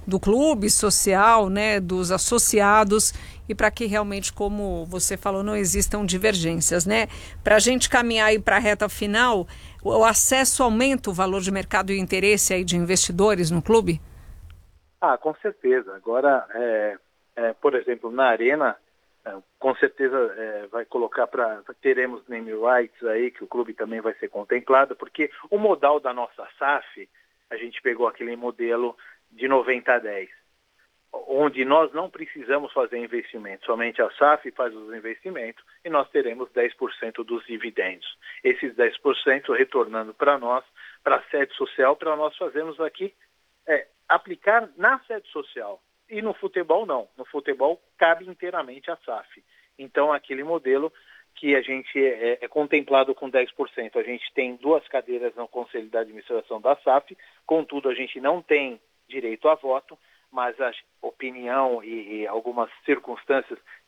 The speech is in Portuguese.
do clube social, né, dos associados, e para que realmente, como você falou, não existam divergências, né? Para a gente caminhar aí para a reta final, o acesso aumenta o valor de mercado e o interesse aí de investidores no clube? Ah, com certeza. Agora, por exemplo, na Arena, com certeza vai colocar teremos name rights aí, que o clube também vai ser contemplado, porque o modal da nossa SAF, a gente pegou aquele modelo de 90-10, onde nós não precisamos fazer investimento, somente a SAF faz os investimentos e nós teremos 10% dos dividendos. Esses 10% retornando para nós, para a sede social, para nós fazermos aqui, aplicar na sede social. E no futebol não. No futebol cabe inteiramente a SAF. Então aquele modelo que a gente é contemplado com 10%. A gente tem 2 cadeiras no Conselho de Administração da SAF, contudo a gente não tem direito a voto, mas a opinião e algumas circunstâncias